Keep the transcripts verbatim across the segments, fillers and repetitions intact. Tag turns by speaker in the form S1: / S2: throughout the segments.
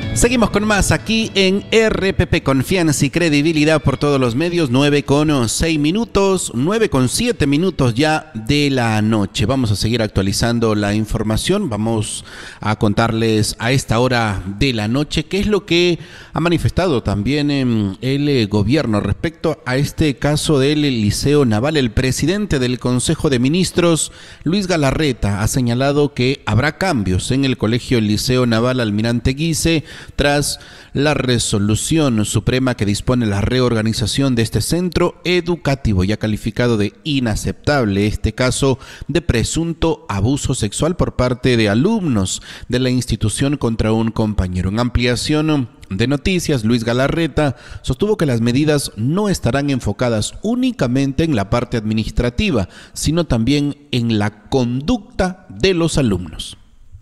S1: Seguimos con más aquí en R P P, confianza y credibilidad por todos los medios. Nueve con seis minutos, nueve con siete minutos ya de la noche. Vamos a seguir actualizando la información. Vamos a contarles a esta hora de la noche qué es lo que ha manifestado también el gobierno respecto a este caso del Liceo Naval. El presidente del Consejo de Ministros, Luis Galarreta, ha señalado que habrá cambios en el Colegio Liceo Naval Almirante Guise tras la resolución suprema que dispone la reorganización de este centro educativo, y ha calificado de inaceptable este caso de presunto abuso sexual por parte de alumnos de la institución contra un compañero. En ampliación de noticias, Luis Galarreta sostuvo que las medidas no estarán enfocadas únicamente en la parte administrativa, sino también en la conducta de los alumnos.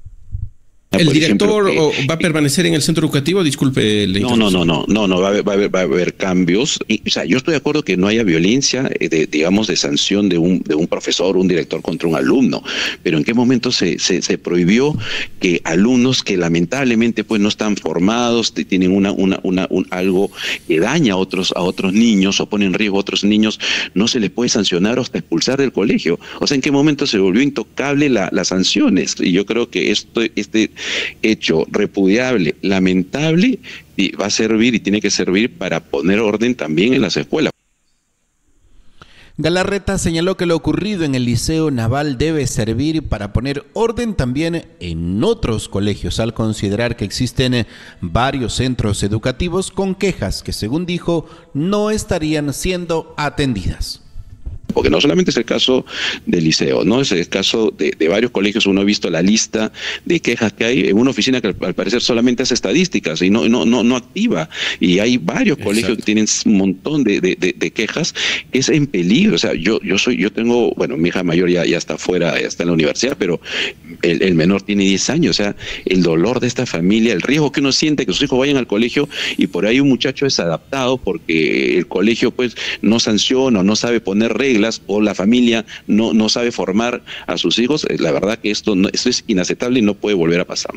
S2: ¿El director ejemplo, eh, va a permanecer en el centro educativo? Disculpe. La
S3: no, no, no, no, no, no, va a haber, va a haber, va a haber cambios. Y, o sea, yo estoy de acuerdo que no haya violencia, eh, de, digamos, de sanción de un, de un profesor, un director contra un alumno. Pero ¿en qué momento se, se, se prohibió que alumnos que lamentablemente pues no están formados, tienen una, una, una, un, algo que daña a otros, a otros niños o pone en riesgo a otros niños, no se les puede sancionar o hasta expulsar del colegio? O sea, ¿en qué momento se volvió intocable la, las sanciones? Y yo creo que esto, este hecho repudiable, lamentable, y va a servir y tiene que servir para poner orden también en las escuelas.
S1: Galarreta señaló que lo ocurrido en el Liceo Naval debe servir para poner orden también en otros colegios, al considerar que existen varios centros educativos con quejas que, según dijo, no estarían siendo atendidas.
S3: Porque no solamente es el caso del liceo, no es el caso de, de varios colegios. Uno ha visto la lista de quejas que hay en una oficina que al parecer solamente hace estadísticas y no no no, no activa, y hay varios Exacto. colegios que tienen un montón de, de, de, de quejas, que es en peligro. O sea, yo yo soy yo tengo, bueno, mi hija mayor ya, ya está fuera, ya está en la universidad, pero el, el menor tiene diez años. O sea, el dolor de esta familia, el riesgo que uno siente que sus hijos vayan al colegio y por ahí un muchacho es adaptado porque el colegio pues no sanciona o no sabe poner reglas, o la familia no, no sabe formar a sus hijos. La verdad que esto, no, esto es inaceptable y no puede volver a pasar.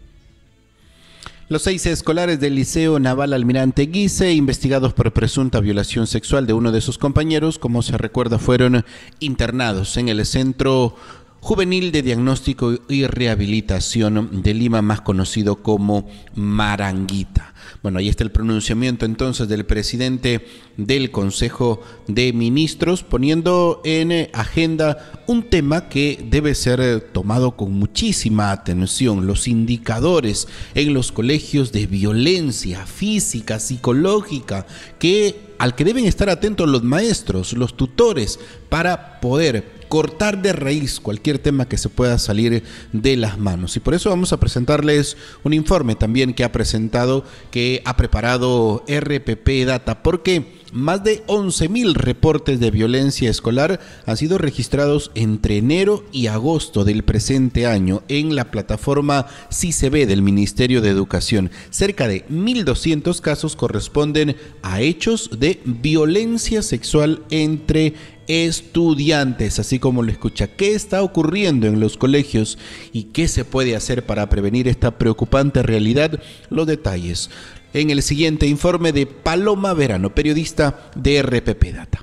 S1: Los seis escolares del Liceo Naval Almirante Guise, investigados por presunta violación sexual de uno de sus compañeros, como se recuerda, fueron internados en el Centro Juvenil de Diagnóstico y Rehabilitación de Lima, más conocido como Maranguita. Bueno, ahí está el pronunciamiento entonces del presidente del Consejo de Ministros, poniendo en agenda un tema que debe ser tomado con muchísima atención: los indicadores en los colegios de violencia física, psicológica, que al que deben estar atentos los maestros, los tutores, para poder cortar de raíz cualquier tema que se pueda salir de las manos. Y por eso vamos a presentarles un informe también que ha presentado, que ha preparado R P P Data, porque más de once mil reportes de violencia escolar han sido registrados entre enero y agosto del presente año en la plataforma CICB del Ministerio de Educación. Cerca de mil doscientos casos corresponden a hechos de violencia sexual entre estudiantes, así como lo escucha. ¿Qué está ocurriendo en los colegios y qué se puede hacer para prevenir esta preocupante realidad? Los detalles en el siguiente informe de Paloma Verano, periodista de R P P Data.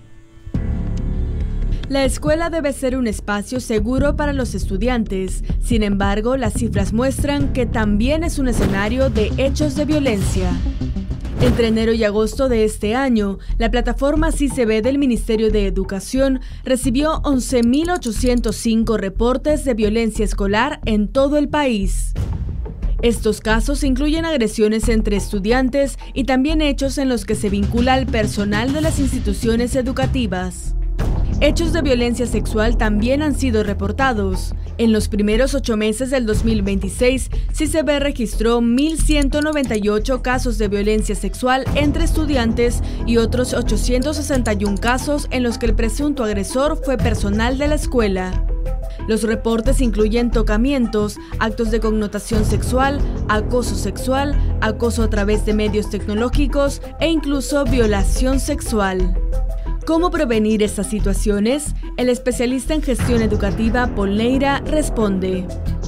S4: La escuela debe ser un espacio seguro para los estudiantes. Sin embargo, las cifras muestran que también es un escenario de hechos de violencia. Entre enero y agosto de este año, la plataforma CICB del Ministerio de Educación recibió once mil ochocientos cinco reportes de violencia escolar en todo el país. Estos casos incluyen agresiones entre estudiantes y también hechos en los que se vincula al personal de las instituciones educativas. Hechos de violencia sexual también han sido reportados. En los primeros ocho meses del dos mil veintiséis, CICB registró mil ciento noventa y ocho casos de violencia sexual entre estudiantes y otros ochocientos sesenta y uno casos en los que el presunto agresor fue personal de la escuela. Los reportes incluyen tocamientos, actos de connotación sexual, acoso sexual, acoso a través de medios tecnológicos e incluso violación sexual. ¿Cómo prevenir estas situaciones? El especialista en gestión educativa, Paul Neira, responde.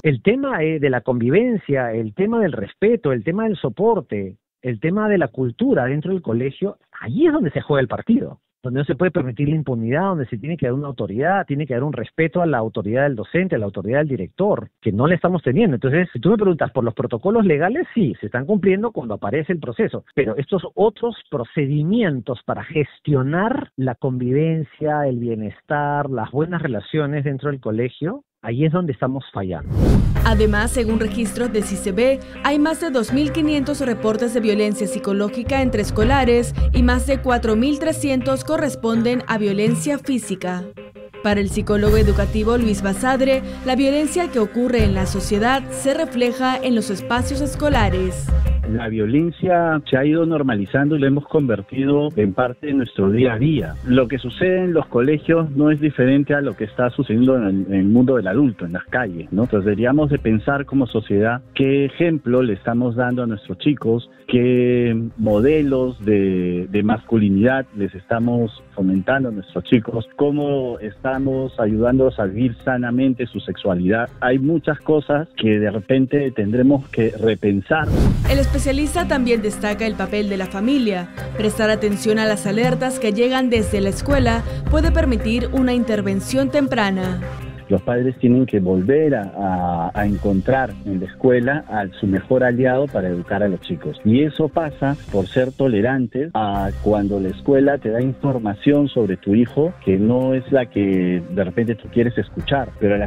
S5: El tema eh, de la convivencia, el tema del respeto, el tema del soporte, el tema de la cultura dentro del colegio, allí es donde se juega el partido, donde no se puede permitir la impunidad, donde se tiene que dar una autoridad, tiene que dar un respeto a la autoridad del docente, a la autoridad del director, que no le estamos teniendo. Entonces, si tú me preguntas por los protocolos legales, sí, se están cumpliendo cuando aparece el proceso, pero estos otros procedimientos para gestionar la convivencia, el bienestar, las buenas relaciones dentro del colegio, ahí es donde estamos fallando.
S4: Además, según registros de C I C B, hay más de dos mil quinientos reportes de violencia psicológica entre escolares y más de cuatro mil trescientos corresponden a violencia física. Para el psicólogo educativo Luis Basadre, la violencia que ocurre en la sociedad se refleja en los espacios escolares.
S6: La violencia se ha ido normalizando y lo hemos convertido en parte de nuestro día a día. Lo que sucede en los colegios no es diferente a lo que está sucediendo en el, en el mundo del adulto, en las calles, ¿no? Entonces deberíamos de pensar como sociedad qué ejemplo le estamos dando a nuestros chicos, qué modelos de, de masculinidad les estamos fomentando a nuestros chicos, cómo estamos ayudándolos a vivir sanamente su sexualidad. Hay muchas cosas que de repente tendremos que repensar.
S4: El especialista también destaca el papel de la familia. Prestar atención a las alertas que llegan desde la escuela puede permitir una intervención temprana.
S6: Los padres tienen que volver a, a, a encontrar en la escuela a su mejor aliado para educar a los chicos. Y eso pasa por ser tolerantes a cuando la escuela te da información sobre tu hijo que no es la que de repente tú quieres escuchar, pero la